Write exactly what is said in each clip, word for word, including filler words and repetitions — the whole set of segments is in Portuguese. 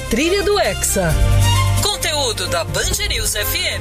trilha do Hexa. Conteúdo da Band News F M.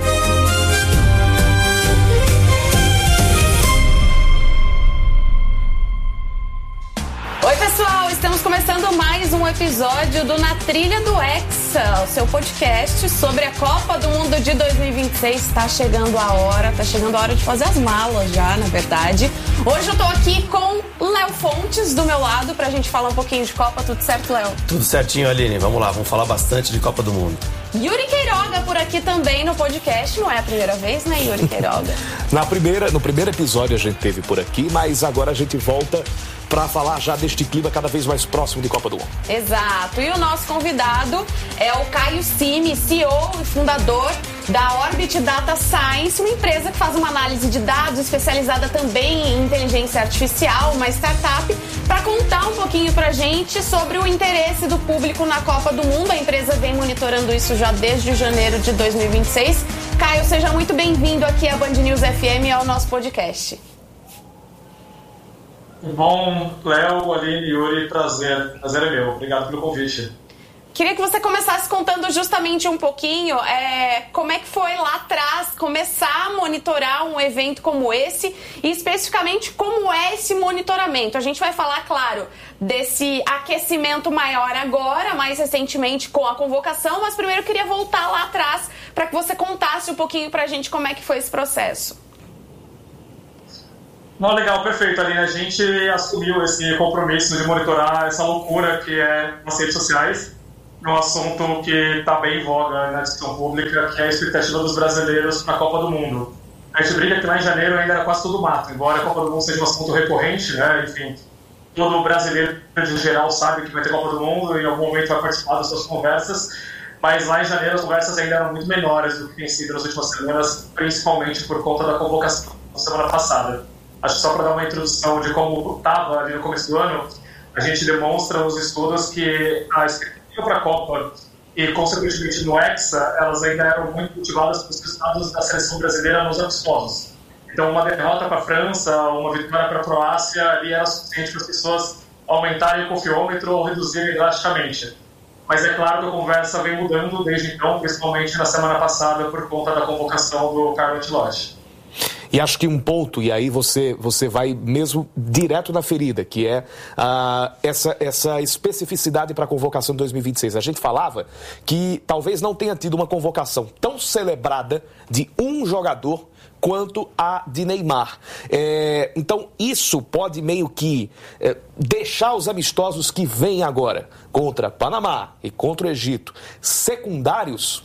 Oi, pessoal, estamos começando mais um episódio do Na Trilha do Hexa, o seu podcast sobre a Copa do Mundo de dois mil e vinte e seis. Está chegando a hora, está chegando a hora de fazer as malas já, na verdade. Hoje eu tô aqui com Léo Fontes do meu lado pra gente falar um pouquinho de Copa. Tudo certo, Léo? Tudo certinho, Aline. Vamos lá, vamos falar bastante de Copa do Mundo. Yuri Queiroga por aqui também no podcast. Não é a primeira vez, né, Yuri Queiroga? Na primeira, no primeiro episódio a gente teve por aqui, mas agora a gente volta para falar já deste clima cada vez mais próximo de Copa do Mundo. Exato. E o nosso convidado é o Caio Cimi, C E O e fundador da Orbit Data Science, uma empresa que faz uma análise de dados especializada também em inteligência artificial, uma startup, para contar um pouquinho pra gente sobre o interesse do público na Copa do Mundo. A empresa vem monitorando isso já desde janeiro de dois mil e vinte e seis. Caio, seja muito bem-vindo aqui à Band News F M e ao nosso podcast. Bom, Léo, Aline, Yuri, prazer. Prazer é meu. Obrigado pelo convite. Queria que você começasse contando justamente um pouquinho é, como é que foi lá atrás começar a monitorar um evento como esse e especificamente como é esse monitoramento. A gente vai falar, claro, desse aquecimento maior agora, mais recentemente com a convocação, mas primeiro eu queria voltar lá atrás para que você contasse um pouquinho para a gente como é que foi esse processo. Não, legal, perfeito, Aline. A gente assumiu esse compromisso de monitorar essa loucura que é as redes sociais, um assunto que está bem em voga na discussão pública, que é a expectativa dos brasileiros para a Copa do Mundo. A gente brinca que lá em janeiro ainda era quase tudo mato, embora a Copa do Mundo seja um assunto recorrente, né? Enfim, todo brasileiro, em geral, sabe que vai ter Copa do Mundo e em algum momento vai participar das suas conversas, mas lá em janeiro as conversas ainda eram muito menores do que tem sido nas últimas semanas, principalmente por conta da convocação da semana passada. Acho que só para dar uma introdução de como estava ali no começo do ano, a gente demonstra os estudos que a expectativa para a Copa e, consequentemente, no Hexa, elas ainda eram muito cultivadas pelos resultados da seleção brasileira nos amistosos. Então, uma derrota para a França, uma vitória para a Croácia, ali era suficiente para as pessoas aumentarem o confiômetro ou reduzirem drasticamente. Mas é claro que a conversa vem mudando desde então, principalmente na semana passada, por conta da convocação do Carlo Ancelotti. E acho que um ponto, e aí você, você vai mesmo direto na ferida, que é uh, essa, essa especificidade para a convocação de dois mil e vinte e seis. A gente falava que talvez não tenha tido uma convocação tão celebrada de um jogador quanto a de Neymar. É, então, isso pode meio que é, deixar os amistosos que vêm agora contra Panamá e contra o Egito secundários.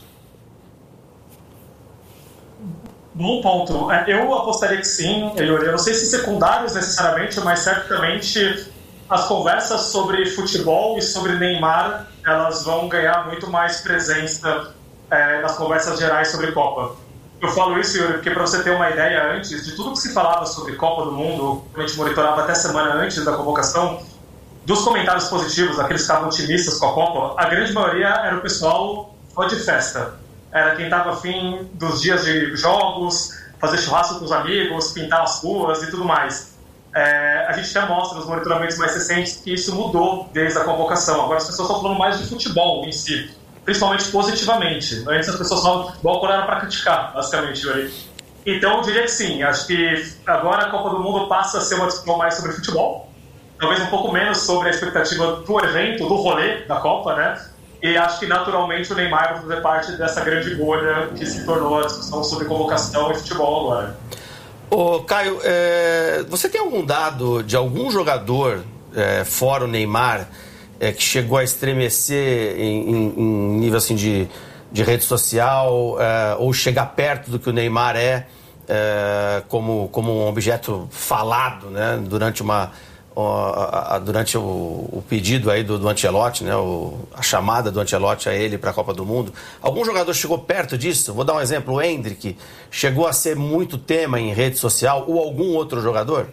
Bom ponto. Eu apostaria que sim, Yuri. Eu não sei se secundários necessariamente, mas certamente as conversas sobre futebol e sobre Neymar, elas vão ganhar muito mais presença é, nas conversas gerais sobre Copa. Eu falo isso, Yuri, porque para você ter uma ideia antes, de tudo que se falava sobre Copa do Mundo, a gente monitorava até semana antes da convocação, dos comentários positivos, aqueles que estavam otimistas com a Copa, a grande maioria era o pessoal só de festa. Era quem estava afim dos dias de jogos, fazer churrasco com os amigos, pintar as ruas e tudo mais. É, a gente até mostra nos monitoramentos mais recentes que isso mudou desde a convocação. Agora as pessoas estão falando mais de futebol em si, principalmente positivamente. Antes as pessoas falavam de futebol quando era para criticar, basicamente. Então eu diria que sim, acho que agora a Copa do Mundo passa a ser uma discussão mais sobre futebol, talvez um pouco menos sobre a expectativa do evento, do rolê da Copa, né? E acho que, naturalmente, o Neymar vai fazer parte dessa grande bolha que se tornou a discussão sobre convocação e futebol agora. Ô, Caio, é, você tem algum dado de algum jogador, é, fora o Neymar, é, que chegou a estremecer em, em, em nível assim, de, de rede social, é, ou chegar perto do que o Neymar é, é como, como um objeto falado, né, durante uma... durante o, o pedido aí do, do Ancelotti, né, o, a chamada do Ancelotti a ele para a Copa do Mundo. Algum jogador chegou perto disso? Vou dar um exemplo, o Endrick chegou a ser muito tema em rede social, ou algum outro jogador?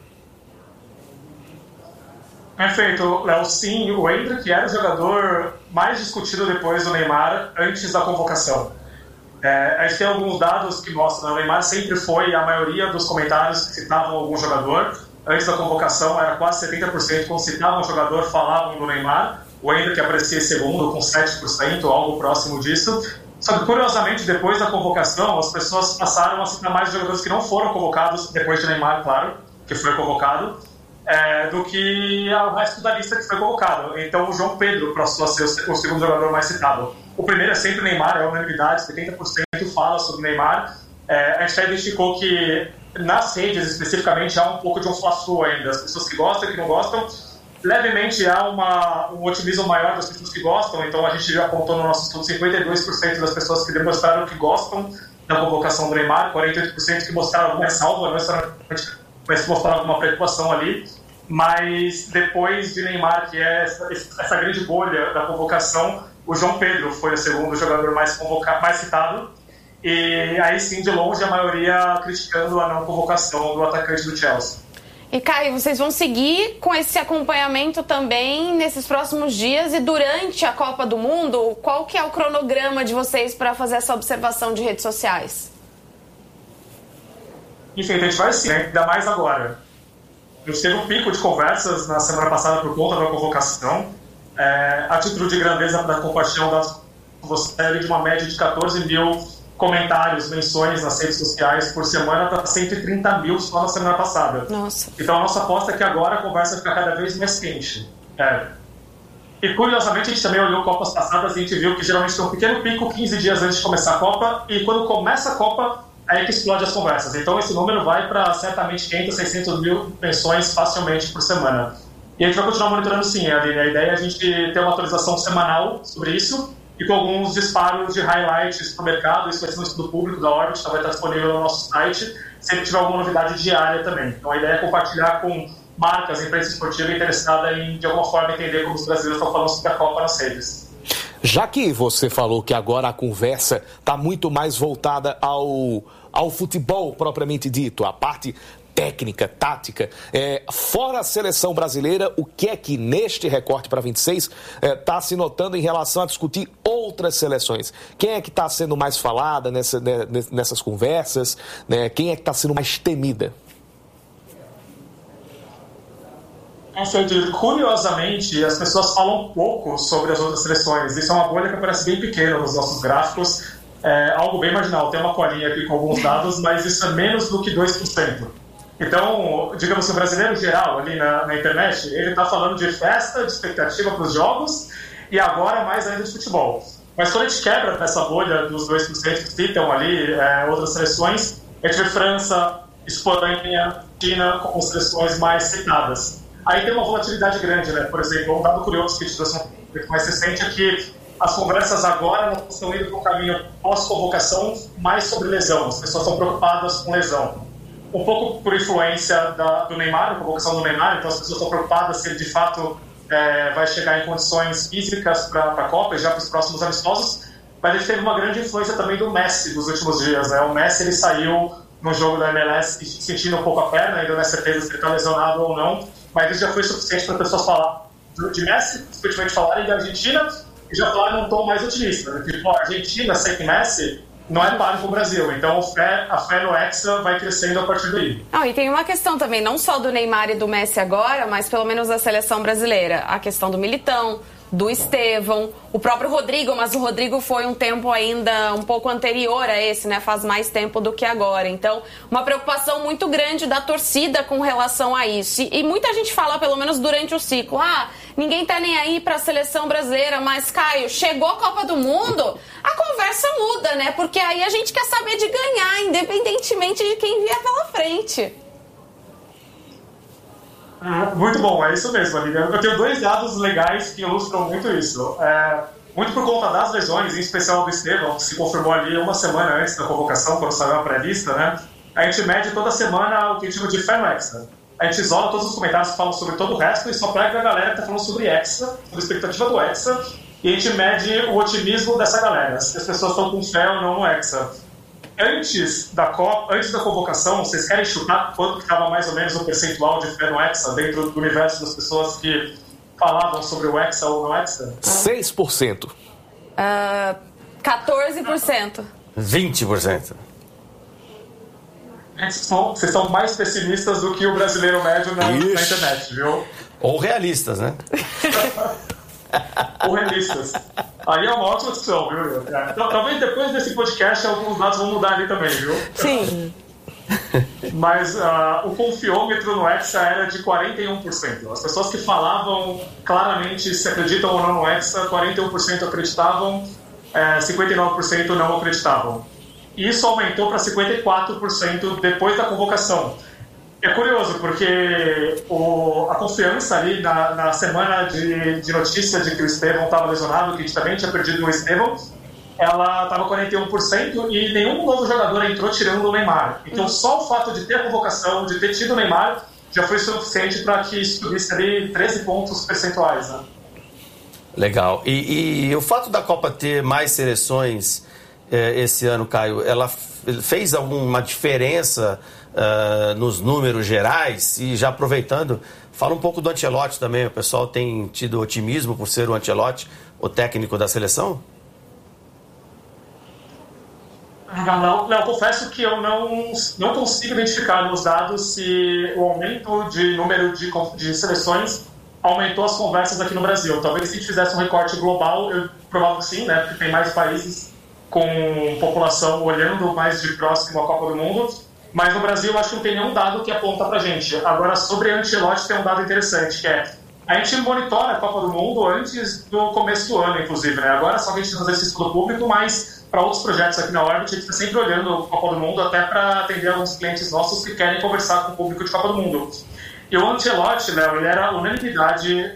Perfeito, Léo. Sim, o Endrick era o jogador mais discutido depois do Neymar, antes da convocação. É, a gente tem alguns dados que mostram que o Neymar sempre foi a maioria dos comentários que citavam algum jogador. Antes da convocação era quase setenta por cento, quando citavam um jogador, falavam do Neymar. o Hendrick aparecia em segundo com sete por cento, algo próximo disso. Só que, curiosamente, depois da convocação, as pessoas passaram a citar mais jogadores que não foram convocados, depois de Neymar, claro, que foi convocado, é, do que o resto da lista que foi convocado. Então, o João Pedro passou a ser o segundo jogador mais citado. O primeiro é sempre Neymar, é unanimidade, setenta por cento fala sobre Neymar. É, a gente já identificou que nas redes, especificamente, há um pouco de um fla-flu ainda. As pessoas que gostam e que não gostam. Levemente há uma, um otimismo maior das pessoas que gostam, então a gente já apontou no nosso estudo cinquenta e dois por cento das pessoas que demonstraram que gostam da convocação do Neymar, quarenta e oito por cento que mostraram alguma ressalva, mas que mostraram alguma preocupação ali. Mas depois de Neymar, que é essa, essa grande bolha da convocação, o João Pedro foi o segundo jogador mais, convoca, mais citado. E aí sim, de longe, a maioria criticando a não convocação do atacante do Chelsea. E, Caio, vocês vão seguir com esse acompanhamento também nesses próximos dias e durante a Copa do Mundo, qual que é o cronograma de vocês para fazer essa observação de redes sociais? Enfim, a gente vai sim, ainda mais agora. A gente teve um pico de conversas na semana passada por conta da convocação. É, a título de grandeza para compaixão das você de uma média de catorze mil comentários, menções nas redes sociais por semana para cento e trinta mil só na semana passada. Nossa. Então a nossa aposta é que agora a conversa fica cada vez mais quente. É. E curiosamente a gente também olhou Copas passadas e a gente viu que geralmente tem um pequeno pico quinze dias antes de começar a Copa e quando começa a Copa aí que explode as conversas. Então esse número vai para certamente quinhentos, seiscentos mil menções facilmente por semana. E a gente vai continuar monitorando sim, Aline. A ideia é a gente ter uma atualização semanal sobre isso e com alguns disparos de highlights para o mercado. Isso vai ser um estudo público da Orbit, vai estar disponível no nosso site, sempre tiver alguma novidade diária também. Então a ideia é compartilhar com marcas, imprensa esportiva interessada em, de alguma forma, entender como os brasileiros estão falando sobre a Copa nas redes. Já que você falou que agora a conversa está muito mais voltada ao, ao futebol propriamente dito, a parte técnica, tática, é, fora a seleção brasileira, o que é que neste recorte para vinte e seis está é, se notando em relação a discutir outras seleções? Quem é que está sendo mais falada nessa, né, nessas conversas? Né? Quem é que está sendo mais temida? Curiosamente, as pessoas falam pouco sobre as outras seleções. Isso é uma bolha que aparece bem pequena nos nossos gráficos. É algo bem marginal. Tem uma colinha aqui com alguns dados, mas isso é menos do que dois por cento. Então, digamos que o brasileiro geral ali na, na internet, ele está falando de festa, de expectativa para os jogos e agora mais ainda de futebol. Mas quando a gente quebra essa bolha dos dois por cento que citam ali é, outras seleções, a gente vê França, Espanha, China como seleções mais citadas. Aí tem uma volatilidade grande, né? Por exemplo, um dado curioso que a gente trouxe mais recente é que as conversas agora não estão indo para um caminho pós-convocação mais sobre lesão. As pessoas estão preocupadas com lesão. Um pouco por influência da, do Neymar, a convocação do Neymar, então as pessoas estão preocupadas se ele de fato é, vai chegar em condições físicas para a Copa e já para os próximos amistosos, mas ele teve uma grande influência também do Messi dos últimos dias, né? O Messi ele saiu no jogo da M L S sentindo um pouco a perna, ainda não é certeza se ele está lesionado ou não, mas isso já foi suficiente para as pessoas falar de Messi, simplesmente falarem da Argentina e já falaram num tom mais otimista, né? Tipo, a Argentina sem Messi não é páreo para o Brasil, então a fé, a fé no Hexa vai crescendo a partir daí. Não, e tem uma questão também, não só do Neymar e do Messi agora, mas pelo menos da seleção brasileira, a questão do Militão, do Estevão, o próprio Rodrigo, mas o Rodrigo foi um tempo ainda um pouco anterior a esse, né? Faz mais tempo do que agora. Então, uma preocupação muito grande da torcida com relação a isso. E, e muita gente fala, pelo menos durante o ciclo, ah, ninguém tá nem aí pra seleção brasileira, mas, Caio, chegou a Copa do Mundo, a conversa muda, né? Porque aí a gente quer saber de ganhar, independentemente de quem vier pela frente. Muito bom, é isso mesmo, Aline. Eu tenho dois dados legais que ilustram muito isso. É, muito por conta das lesões, em especial do Estevão, que se confirmou ali uma semana antes da convocação, quando saiu a pré-lista, né? A gente mede toda semana o que a gente chama de fé no Hexa. A gente isola todos os comentários que falam sobre todo o resto e só pega a galera que está falando sobre Hexa, sobre a expectativa do Hexa, e a gente mede o otimismo dessa galera, se as pessoas estão com fé ou não no Hexa. Antes da, Copa, antes da convocação, vocês querem chutar quanto estava mais ou menos o percentual de fé no Hexa dentro do universo das pessoas que falavam sobre o Hexa ou no Hexa? seis por cento. Uh, quatorze por cento. vinte por cento. Vocês estão mais pessimistas do que o brasileiro médio na, na internet, viu? Ou realistas, né? correlistas. Aí é uma ótima opção, viu? Então, talvez depois desse podcast alguns dados vão mudar ali também, viu? Sim. Mas uh, o confiômetro no Hexa era de quarenta e um por cento. As pessoas que falavam claramente se acreditam ou não no Hexa, quarenta e um por cento acreditavam, é, cinquenta e nove por cento não acreditavam. E isso aumentou para cinquenta e quatro por cento depois da convocação. É curioso, porque o, a confiança ali na, na semana de, de notícia de que o Estevão estava lesionado, que a gente também tinha perdido o Estevão, ela estava quarenta e um por cento e nenhum novo jogador entrou tirando o Neymar. Então só o fato de ter a convocação, de ter tido o Neymar, já foi suficiente para que subisse ali treze pontos percentuais. Né? Legal. E, e o fato da Copa ter mais seleções eh, esse ano, Caio, ela fez alguma diferença uh, nos números gerais? E já aproveitando, fala um pouco do Ancelotti também. O pessoal tem tido otimismo por ser o Ancelotti, o técnico da seleção? Não, não, confesso que eu não, não consigo identificar nos dados se o aumento de número de, de seleções aumentou as conversas aqui no Brasil. Talvez se a gente fizesse um recorte global, eu provavelmente sim, né, porque tem mais países com população olhando mais de próximo a Copa do Mundo, mas no Brasil eu acho que não tem nenhum dado que aponta pra gente. Agora, sobre Ancelotti tem um dado interessante, que é a gente monitora a Copa do Mundo antes do começo do ano, inclusive, né? Agora só que a gente fazer esse estudo público, mas para outros projetos aqui na Orbit, a gente está sempre olhando a Copa do Mundo, até para atender alguns clientes nossos que querem conversar com o público de Copa do Mundo. E o Ancelotti, Léo, ele era unanimidade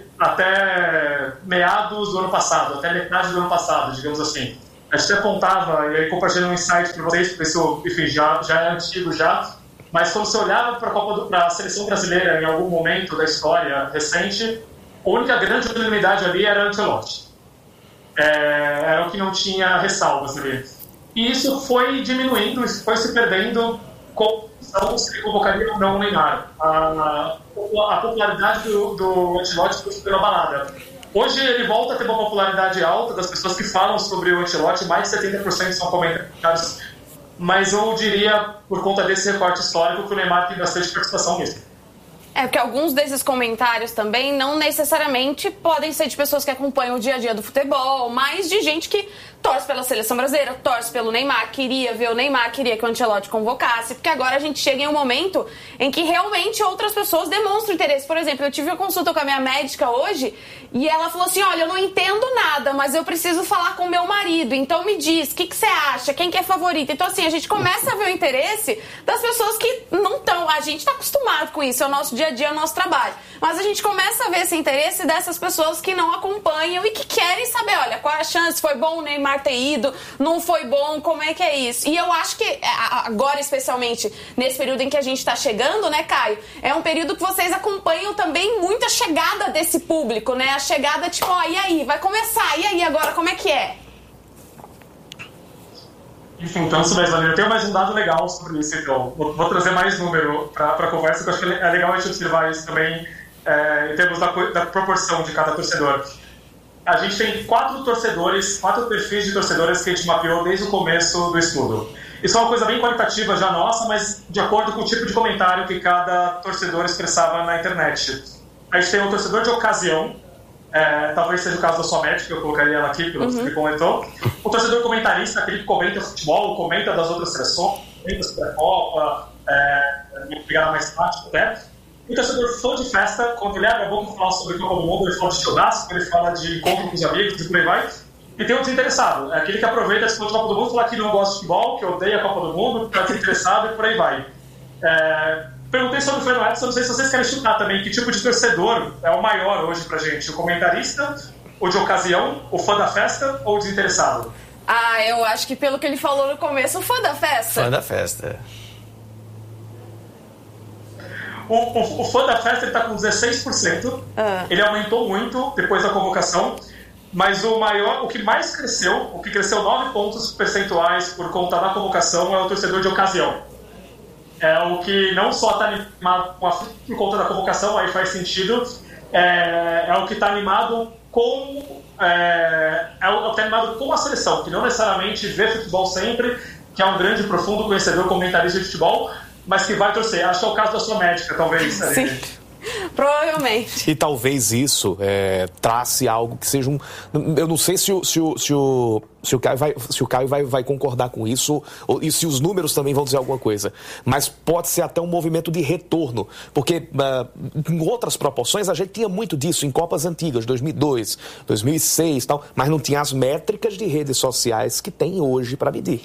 até meados do ano passado, até metade do ano passado, digamos assim. A gente apontava, e aí compartilhando um insight para vocês, porque isso, enfim, já, já é antigo já, mas quando você olhava para a seleção brasileira em algum momento da história recente, a única grande unanimidade ali era Ancelotti. É, era o que não tinha ressalvas ali. E isso foi diminuindo, isso foi se perdendo com se ele convocaria ou não o Neymar. A, a popularidade do, do Ancelotti foi super abalada. Hoje ele volta a ter uma popularidade alta das pessoas que falam sobre o Ancelotti, mais de setenta por cento são comentários, mas eu diria, por conta desse recorte histórico, que o Neymar tem bastante participação mesmo. É, porque alguns desses comentários também não necessariamente podem ser de pessoas que acompanham o dia a dia do futebol, mas de gente que torce pela seleção brasileira, torce pelo Neymar, queria ver o Neymar, queria que o Ancelotti convocasse, porque agora a gente chega em um momento em que realmente outras pessoas demonstram interesse. Por exemplo, eu tive uma consulta com a minha médica hoje e ela falou assim, olha, eu não entendo nada, mas eu preciso falar com o meu marido, então me diz, o que, que você acha, quem que é favorito? Então assim, a gente começa a ver o interesse das pessoas que não estão, a gente está acostumado com isso, é o nosso dia a dia, é o nosso trabalho, mas a gente começa a ver esse interesse dessas pessoas que não acompanham e que querem saber, olha, qual é a chance, foi bom o Neymar ter ido, não foi bom, como é que é isso? E eu acho que agora, especialmente nesse período em que a gente está chegando, né, Caio? É um período que vocês acompanham também muito a chegada desse público, né? A chegada, tipo, ó, e aí? Vai começar, e aí agora, como é que é? Enfim, então, Silvestre, eu tenho mais um dado legal sobre isso, então. Vou, vou trazer mais número para a conversa, que eu acho que é legal a gente observar isso também é, em termos da, da proporção de cada torcedor. A gente tem quatro torcedores, quatro perfis de torcedores que a gente mapeou desde o começo do estudo. Isso é uma coisa bem qualitativa já nossa, mas de acordo com o tipo de comentário que cada torcedor expressava na internet. A gente tem um torcedor de ocasião, é, talvez seja o caso da sua médica, eu colocaria ela aqui, pelo que você comentou. O torcedor comentarista, aquele que comenta futebol, comenta das outras seleções, comenta sobre a Copa, é, pegar mais prático até. O torcedor fã de festa, quando ele abre a boca e fala sobre Copa do Mundo, ele fala de churrasco, ele fala de encontro com os amigos e por aí vai. E tem o desinteressado, é aquele que aproveita esse ponto de Copa do Mundo e fala que não gosta de futebol, que odeia a Copa do Mundo, que está desinteressado e por aí vai. É, perguntei sobre o Fernando Edson, não sei se vocês querem chutar também que tipo de torcedor é o maior hoje pra gente, o comentarista, o de ocasião, o fã da festa ou o desinteressado? Ah, eu acho que pelo que ele falou no começo, o fã da festa. Fã da festa, é. O, o, o fã da festa está com dezesseis por cento, ah. Ele aumentou muito depois da convocação, mas o maior, o que mais cresceu, o que cresceu nove pontos percentuais por conta da convocação é o torcedor de ocasião. É o que não só está animado com a, por conta da convocação, aí faz sentido, é, é o que está animado com é, é o que está animado com a seleção, que não necessariamente vê futebol sempre, que é um grande e profundo conhecedor, comentarista de futebol, mas que vai torcer. Acho que é o caso da sua médica, talvez. Sim. Provavelmente. E talvez isso é, trace algo que seja um... Eu não sei se o, se o, se o, se o Caio, vai, se o Caio vai, vai concordar com isso ou, e se os números também vão dizer alguma coisa. Mas pode ser até um movimento de retorno. Porque uh, em outras proporções a gente tinha muito disso em Copas antigas, dois mil e dois, dois mil e seis e tal, mas não tinha as métricas de redes sociais que tem hoje para medir.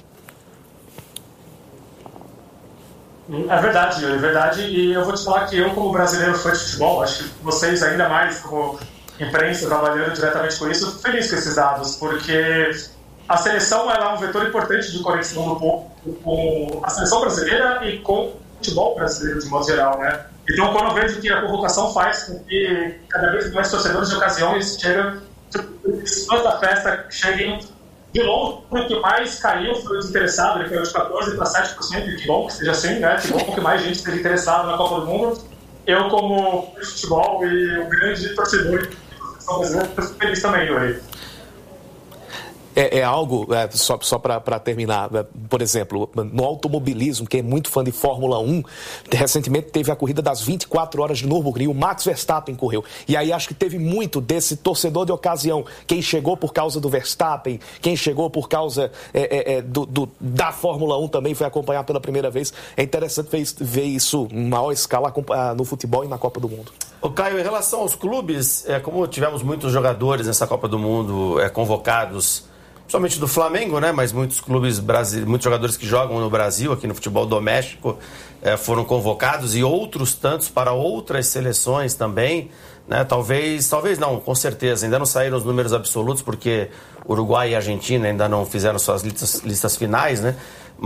É verdade, é verdade, e eu vou te falar que eu, como brasileiro fã de futebol, acho que vocês ainda mais, como imprensa, trabalhando diretamente com isso, estou feliz com esses dados, porque a seleção ela é um vetor importante de conexão do povo com a seleção brasileira e com o futebol brasileiro, de modo geral, né? Então, quando eu vejo que a convocação faz com que cada vez mais torcedores de ocasiões chegam, os fãs da festa cheguem. De longe, o que mais caiu foi o desinteressado, ele caiu de quatorze para sete por cento, que bom que seja assim, né? Que bom que mais gente esteja interessada na Copa do Mundo. Eu, como futebol e um grande torcedor, estou feliz também, Yuri. É, é algo, é, só, só para terminar, é, por exemplo, no automobilismo, quem é muito fã de Fórmula um, recentemente teve a corrida das vinte e quatro horas de Nürburgring, o Max Verstappen correu. E aí acho que teve muito desse torcedor de ocasião, quem chegou por causa do Verstappen, quem chegou por causa é, é, do, do, da Fórmula um também foi acompanhar pela primeira vez. É interessante ver, ver isso em maior escala no futebol e na Copa do Mundo. Ô Caio, em relação aos clubes, é, como tivemos muitos jogadores nessa Copa do Mundo é, convocados, principalmente do Flamengo, né? Mas muitos clubes brasileiros, muitos jogadores que jogam no Brasil, aqui no futebol doméstico, eh, foram convocados e outros tantos para outras seleções também, né? Talvez, talvez não, com certeza. Ainda não saíram os números absolutos porque Uruguai e Argentina ainda não fizeram suas listas, listas finais, né?